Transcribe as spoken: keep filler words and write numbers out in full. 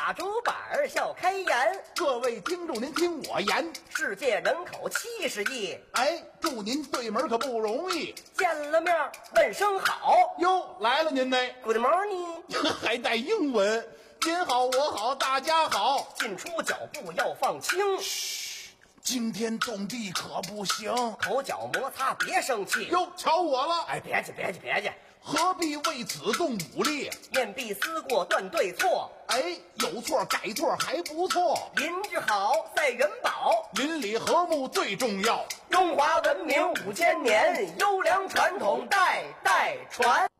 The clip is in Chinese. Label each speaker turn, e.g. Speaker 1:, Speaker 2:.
Speaker 1: 打竹板儿笑开颜。
Speaker 2: 各位听众，您听我言，
Speaker 1: 世界人口七十亿，
Speaker 2: 哎，祝您对门可不容易。
Speaker 1: 见了面问声好。
Speaker 2: 哟，来了您呢，
Speaker 1: Good morning，
Speaker 2: 还带英文。您好，我好，大家好。
Speaker 1: 进出脚步要放轻，
Speaker 2: 嘘，惊天动地可不行。
Speaker 1: 口角摩擦别生气。
Speaker 2: 哟，瞧我了，
Speaker 1: 哎，别介别介别介，
Speaker 2: 何必为此动武力？
Speaker 1: 面壁思过断对错，
Speaker 2: 哎，有错改错还不错。
Speaker 1: 邻居好赛元宝，
Speaker 2: 邻里和睦最重要。
Speaker 1: 中华文明五千年，优良传统代代传。